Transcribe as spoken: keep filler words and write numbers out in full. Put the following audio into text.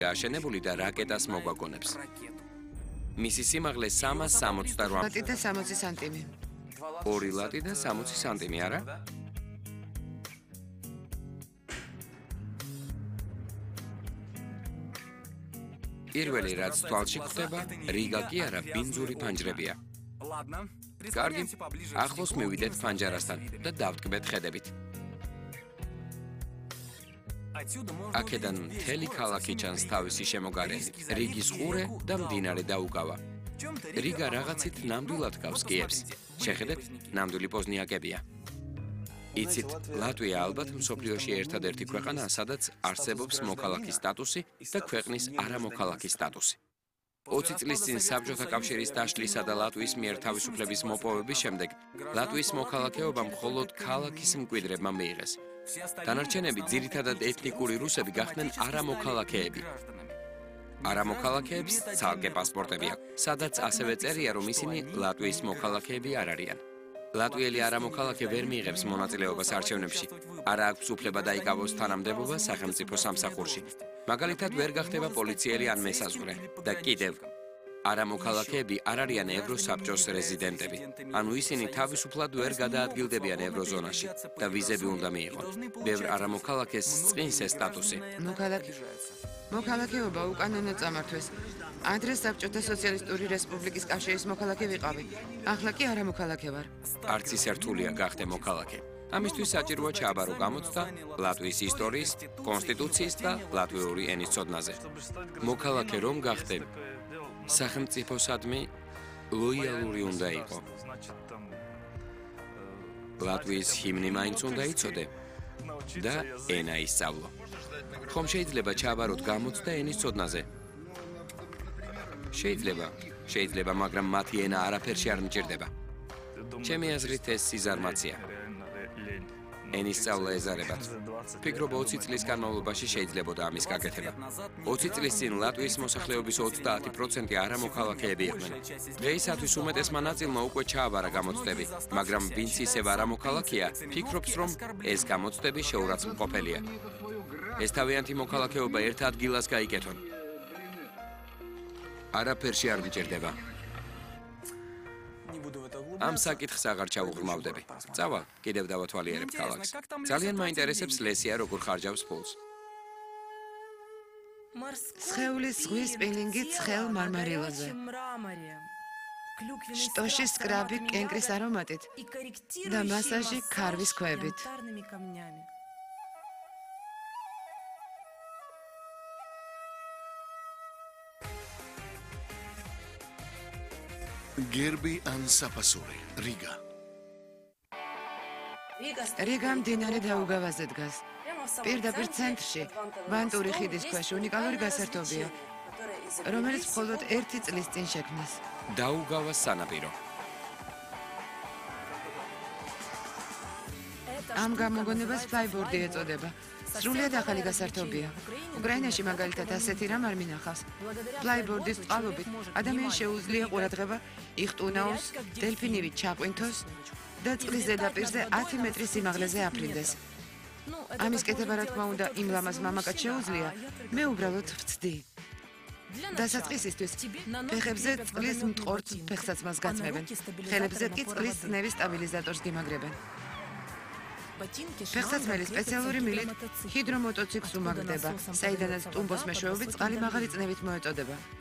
აშენებული და რაკეტას მოგვაგონებს. მისი სიმაღლე სამას სამოცდაოთხ ლატი და სამოცი სანტიმი. ორი ლატი და სამოცი სანტიმი, არა? პირველი რაც თვალში გვხვდება, რიგა კი არა, ბინძური ფანჯრებია. კარგი, ახლოს მივიდეთ ფანჯარასთან და დავტკბეთ ხედებით. აქედან მთელი ქალაქი ჩანს თავისი შემოგარენი, რიგის ყურე და მდინარე დაუგავა. რიგა რაღაცით ნამდვილად გავს კიევს. შეხედეთ, ნამდვილი პოზნიაკებია. იცით, ლატვია ალბათ მსოფლიოში ერთადერთი ქვეყანაა, სადაც არსებობს მოქალაქის სტატუსი და ქვეყნის არამოქალაქის სტატუსი. ოცი წლის წინ საბჭოთა კავშირის დაშლისა და ლატვიის მიერ თავისუფლების მოპოვების შემდეგ ლატვიის მოქალაქეობა მხოლოდ ქალაქის მკვიდრებმა მიიღეს. დანარჩენები, ძირითადად ეთნიკური რუსები, გახდნენ არამოქალაქეები. არამოქალაქეებს ცალკე პასპორტები აქვს, სადაც ასევე წერია, რომ ისინი ლატვიის მოქალაქეები არ არიან. ლატვიელი არამოქალაქე ვერ მიიღებს მონაწილეობას არჩევნებში, არ აქვს უფლება დაიკავოს თანამდებობა სახელმწიფო სამსახურში. მაგალითად, ვერ გახდება პოლიციელი ან მესაზღვრე და კიდევ არამოქალაქეები არ არიან ევროსაბჭოს რეზიდენტები, ანუ ისინი თავისუფლად ვერ გადაადგილდებიან ევროზონაში და ვიზები უნდა მიიღონ. ბევრ არამოქალაქეს წყინს ეს სტატუსი. მოქალაქე მოქალაქეობა უკანონო წამართვეს. ადრე საბჭოთა სოციალისტური რესპუბლიკის კავშირის მოქალაქე ვიყავი. ახლა კი არამოქალაქე ვარ. არც ის რთულია გახდე მოქალაქე. ამისთვის საჭიროა ჩააბარო გამოცდა ლატვიის ისტორიის, კონსტიტუციის და ლატვიური ენის ცოდნაზე. მოქალაქე რომ გახდე, სახელმწიფოსადმი ლოიალური უნდა იყო. ლატვიის ჰიმნი მაინც უნდა იცოდე და ენა ისწავლო. ხომ შეიძლება ჩააბაროთ გამოცდა ენის ცოდნაზე? შეიძლება, შეიძლება, მაგრამ მათი ენა არაფერში არ მჭირდება. ჩემი აზრით ეს სიზარმაცია. ენის სწავლა ეზარებათ. ფიქრობ ოცი წლის განმავლობაში შეიძლებოდა ამის გაკეთება. ოცი წლის წინ ლატვიის მოსახლეობის ოცდაათი პროცენტი არამოქალაქეები იყვნენ. დღეისათვის უმეტესმა ნაწილმა უკვე ჩააბარა გამოცდები, მაგრამ ვინც ისევ არამოქალაქეა, ფიქრობს, რომ ეს გამოცდები შეურაცხმყოფელია. ეს თავიანთი მოქალაქეობა ერთ ადგილას გაიკეთონ. არაფერში არ მიჭირდება. ამ საკითხს აღარ ჩაუღრმავდები. წავალ, კიდევ დავათვალიერებ ქალაქს. ძალიან მაინტერესებს ლესია როგორ ხარჯავს ფულს. სხეულის ზღვის სპილინგი ცხელ მარმარილოზე. შტოში სკრაბი კენკრის არომატით და მასაჟი ქარვის ქვებით. გერბი ან საფასური, რიგა. რიგა მდინარე დაუგავაზე დგას. პირდაპირ ცენტრში, ვანტური ხიდის ქვეშ უნიკალური გასართობია, რომელიც მხოლოდ ერთი წლის წინ შექმნეს. დაუგავას სანაპირო. ამ გამოგონებას ფლაიბორდი ეწოდება. სრულიად ახალი გასართობია. უკრაინაში მაგალითად ასეთი რამ არ მინახავს. ფლაიბორდის წყალობით ადამიანს შეუძლია ყურადღება იხტუნაოს, დელფინივით ჩაყვინთოს და წყლის ზედაპირზე ათი მეტრის სიმაღლეზე აფრინდეს. ამის კეთება რა თქმა უნდა იმ ლამაზ მამაკაც შეუძლია, მე უბრალოდ ვწდი. დასაწყისისთვის ფეხებზე წყლის მტყორ ფეხსაცმელს გაცმევენ, ხელებზე კი წყლის წნევის სტაბილიზატორს გიმაგრებენ. ფეხსაცმელი სპეციალური მილით ჰიდრომოტოციკლს უმაგრდება, საიდანაც ტუმბოს მეშვეობით წყალი მაღალი წნევით მოეწოდება.